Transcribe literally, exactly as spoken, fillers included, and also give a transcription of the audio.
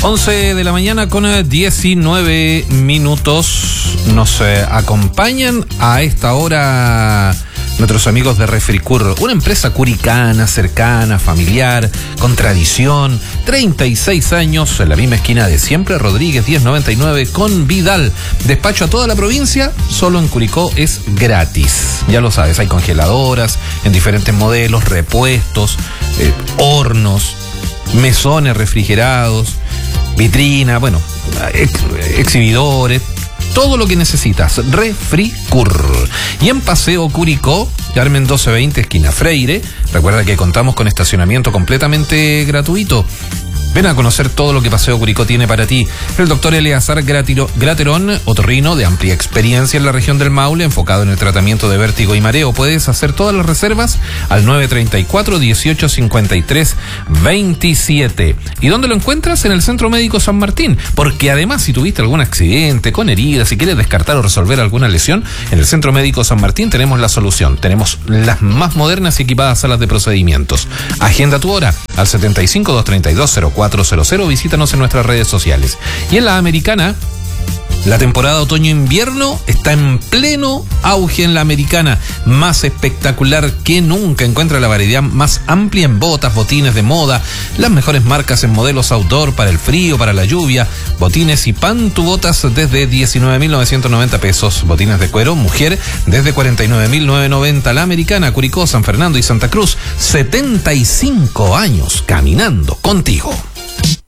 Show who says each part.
Speaker 1: once de la mañana con diecinueve minutos. Nos eh, acompañan a esta hora nuestros amigos de Refricur, una empresa curicana, cercana, familiar, con tradición, treinta y seis años, en la misma esquina de siempre, Rodríguez diez noventa y nueve, con Vidal. Despacho a toda la provincia, solo en Curicó es gratis. Ya lo sabes, hay congeladoras en diferentes modelos, repuestos, eh, hornos, mesones refrigerados, vitrina, bueno, ex exhibidores, todo lo que necesitas. Refricur. Y en Paseo Curicó, Carmen doce veinte, esquina Freire. Recuerda que contamos con estacionamiento completamente gratuito. Ven a conocer todo lo que Paseo Curicó tiene para ti. El doctor Eleazar Gratiro, Graterón, otorrino de amplia experiencia en la región del Maule, enfocado en el tratamiento de vértigo y mareo. Puedes hacer todas las reservas al nueve treinta y cuatro, dieciocho cincuenta y tres, veintisiete. ¿Y dónde lo encuentras? En el Centro Médico San Martín. Porque además, si tuviste algún accidente con heridas, si quieres descartar o resolver alguna lesión, en el Centro Médico San Martín tenemos la solución. Tenemos las más modernas y equipadas salas de procedimientos. Agenda tu hora al setenta y cinco, doscientos treinta y dos, cero cuatro cero cero. Visítanos en nuestras redes sociales. Y en la Americana, la temporada otoño-invierno está en pleno auge en la Americana. Más espectacular que nunca. Encuentra la variedad más amplia en botas, botines de moda, las mejores marcas en modelos outdoor para el frío, para la lluvia, botines y pantubotas desde diecinueve mil novecientos noventa pesos. Botines de cuero, mujer, desde cuarenta y nueve mil novecientos noventa. La Americana, Curicó, San Fernando y Santa Cruz. setenta y cinco años caminando contigo.